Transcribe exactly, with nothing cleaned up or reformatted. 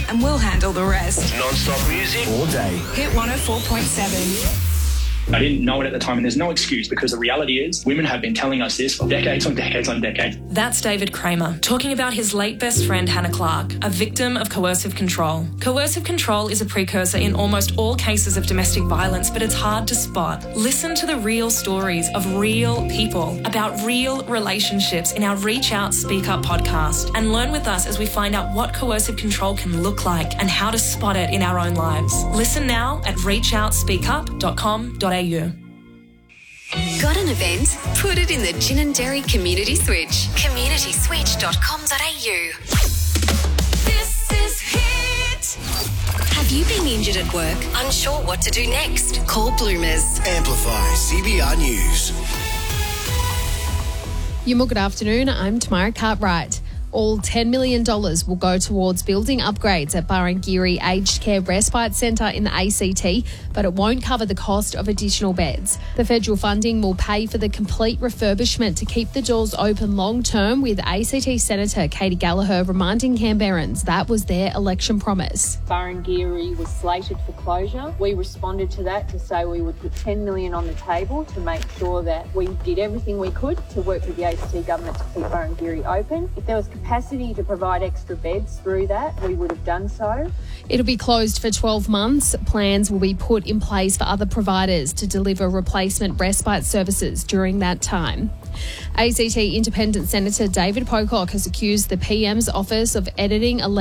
and we'll handle the rest. Non-stop music all day. Hit one oh four point seven. I didn't know it at the time, and there's no excuse, because the reality is women have been telling us this for decades on decades on decades. That's David Kramer talking about his late best friend Hannah Clark, a victim of coercive control. Coercive control is a precursor in almost all cases of domestic violence, but it's hard to spot. Listen to the real stories of real people about real relationships in our Reach Out, Speak Up podcast, and learn with us as we find out what coercive control can look like and how to spot it in our own lives. Listen now at reach out speak up dot com dot a u. Got an event? Put it in the Gin and Dairy Community Switch. community switch dot com dot a u. This is Hit. Have you been injured at work? Unsure what to do next? Call Bloomers. Amplify C B R News. Yuma, good afternoon. I'm Tamara Cartwright. All ten million dollars will go towards building upgrades at Barangiri Aged Care Respite Centre in the A C T, but it won't cover the cost of additional beds. The federal funding will pay for the complete refurbishment to keep the doors open long term, with A C T Senator Katie Gallagher reminding Canberrans that was their election promise. Barangiri was slated for closure. We responded to that to say we would put ten million dollars on the table to make sure that we did everything we could to work with the A C T government to keep Barangiri open. If there was capacity to provide extra beds through that, we would have done so. It'll be closed for twelve months. Plans will be put in place for other providers to deliver replacement respite services during that time. A C T Independent Senator David Pocock has accused the P M's office of editing a